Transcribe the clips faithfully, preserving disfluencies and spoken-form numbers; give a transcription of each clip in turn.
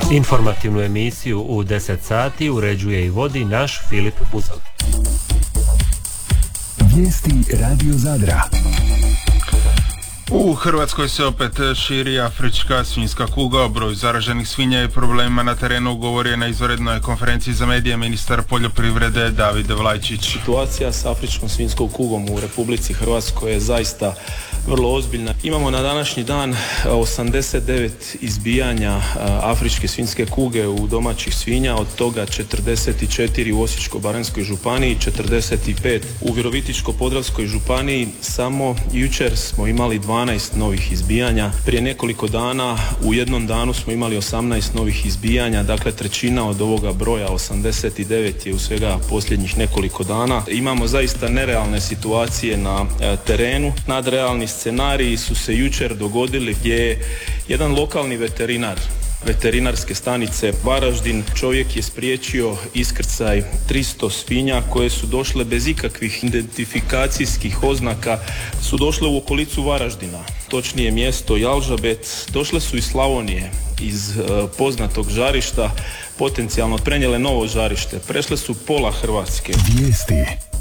Informativnu emisiju u deset sati uređuje i vodi naš Filip Buzal. Vijesti Radio Zadra. U Hrvatskoj se opet širi afrička svinjska kuga. O broju zaraženih svinja i problemima na terenu govorio je na izvanrednoj konferenciji za medije ministar poljoprivrede David Vlajčić. Situacija s afričkom svinjskom kugom u Republici Hrvatskoj je zaista vrlo ozbiljna. Imamo na današnji dan osamdeset devet izbijanja afričke svinjske kuge u domaćih svinja, od toga četrdeset četiri u Osječko-baranjskoj županiji, četrdeset pet u Virovitičko-podravskoj županiji. Samo jučer smo imali dvanaest novih izbijanja. Prije nekoliko dana u jednom danu smo imali osamnaest novih izbijanja, dakle trećina od ovoga broja osamdeset devet je u svega posljednjih nekoliko dana. Imamo zaista nerealne situacije na terenu. Nadrealni scenariji su se jučer dogodili gdje je jedan lokalni veterinar veterinarske stanice Varaždin, čovjek je spriječio iskrcaj tristo svinja koje su došle bez ikakvih identifikacijskih oznaka, su došle u okolicu Varaždina, točnije mjesto Jalžabet. Došle su iz Slavonije, iz uh, poznatog žarišta, potencijalno prenijele novo žarište. Prešle su pola Hrvatske. Vijesti.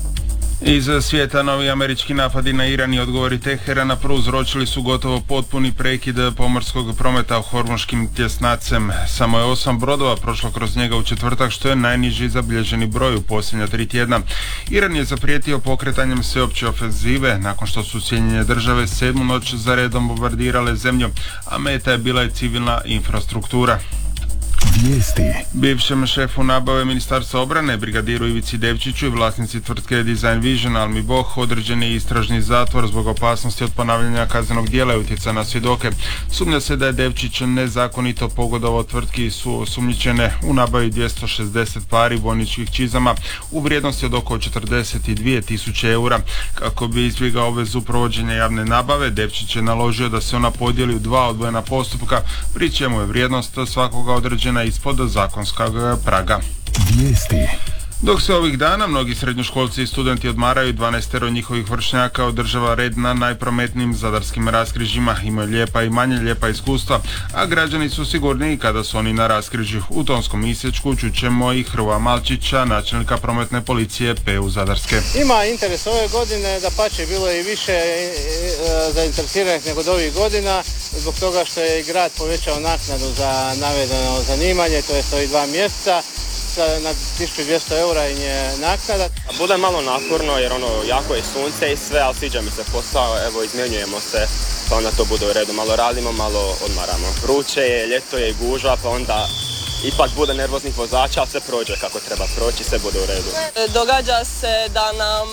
Iz svijeta novi američki napadi na Iran i odgovori Teherana prouzročili su gotovo potpuni prekid pomorskog prometa hormuškim tjesnacem. Samo je osam brodova prošlo kroz njega u četvrtak, što je najniži zabilježeni broj u posljednja tri tjedna. Iran je zaprijetio pokretanjem sveopće ofenzive nakon što su Sjedinjene države sedmu noć za redom bombardirale zemlju, a meta je bila i civilna infrastruktura. Vijesti. Bivšem šefu nabave Ministarstva obrane, brigadiru Ivici Devčiću i vlasnici tvrtke Design Vision Almi Boh određen je istražni zatvor zbog opasnosti od ponavljanja kaznenog djela i utjecaja na svjedoke. Sumnja se da je Devčić nezakonito pogodovao tvrtki su osumnjičene u nabavi dvjesto šezdeset pari vojničkih čizama u vrijednosti od oko četrdeset dvije tisuće eura. Kako bi izbjegao obvezu provođenja javne nabave, Devčić je naložio da se ona podijeli u dva odvojena postupka, pri čemu je vrijednost svakoga određena ispod zakonskog praga. Vijesti. Dok se ovih dana mnogi srednjoškolci i studenti odmaraju, dvanaestero njihovih vršnjaka održava red na najprometnijim zadarskim raskrižjima. Imaju lijepa i manje lijepa iskustva, a građani su sigurniji kada su oni na raskrižju. U tonskom isječku čućemo i Hrvoja Malčića, načelnika prometne policije P U Zadarske. Ima interes ove godine, da pače bilo je i više e, e, zainteresiranih nego od ovih godina, zbog toga što je grad povećao naknadu za navedeno zanimanje, to je ovih dva mjeseca. Na tisuću dvjesto eura im je naknada. Bude malo naporno jer ono jako je sunce i sve, ali sviđa mi se posao, evo izmjenjujemo se, pa onda to bude u redu. Malo radimo, malo odmaramo. Vruće je, ljeto je, gužva, pa onda ipak bude nervoznih vozača, ali sve prođe kako treba proći, sve bude u redu. Događa se da nam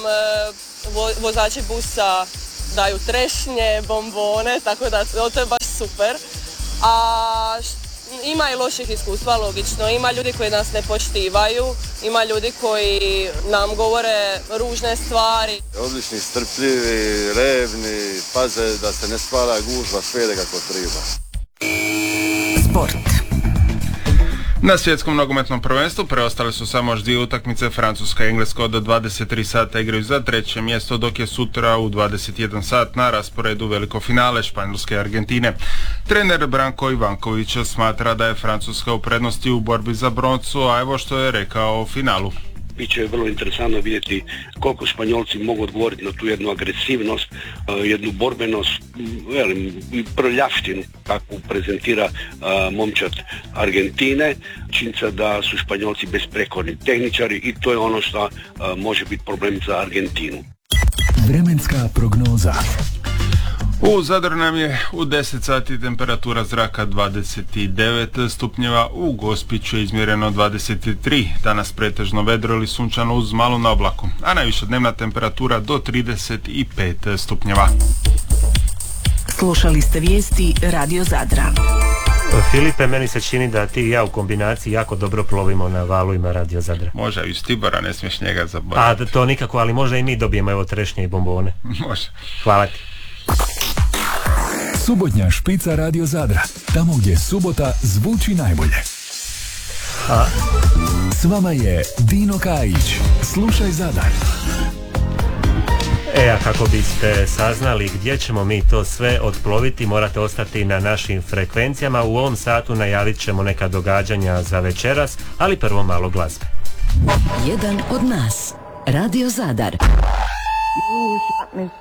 vozači busa daju trešnje, bombone, tako da to je baš super. A ima i loših iskustva, logično. Ima ljudi koji nas ne poštivaju, ima ljudi koji nam govore ružne stvari. Odlični, strpljivi, revni, paze da se ne stvara gužva, sve ide kako treba. Sport. Na svjetskom nogometnom prvenstvu preostale su samo još dvije utakmice. Francuska i Engleska od dvadeset tri sata igraju za treće mjesto, dok je sutra u dvadeset jedan sat na rasporedu veliko finale Španjolske i Argentine. Trener Branko Ivanković smatra da je Francuska u prednosti u borbi za broncu, a evo što je rekao o finalu. Biće vrlo interesantno vidjeti koliko Španjolci mogu odgovoriti na tu jednu agresivnost, jednu borbenost, velim, prljavštinu kakvu prezentira uh, momčad Argentine. Činjenica da su Španjolci besprekorni tehničari i to je ono što uh, može biti problem za Argentinu. Vremenska prognoza. U Zadru nam je u deset sati temperatura zraka dvadeset devet stupnjeva, u Gospiću je izmjereno dvadeset tri, danas pretežno vedro ili sunčano uz malu na oblaku, a najviša dnevna temperatura do trideset pet stupnjeva. Slušali ste vijesti Radio Zadra. Filipe, meni se čini da ti i ja u kombinaciji jako dobro plovimo na valujima Radio Zadra. Može, i Stibora ne smiješ njega zaboraviti. A to nikako, ali možda i mi dobijemo evo trešnje i bombone. Može. Hvala ti. Subotnja špica Radio Zadra, tamo gdje subota zvuči najbolje. A s vama je Dino Kajić. Slušaj Zadar. E, a kako biste saznali gdje ćemo mi to sve otploviti, morate ostati na našim frekvencijama. U ovom satu najavit ćemo neka događanja za večeras, ali prvo malo glazbe. Jedan od nas, Radio Zadar. You shot me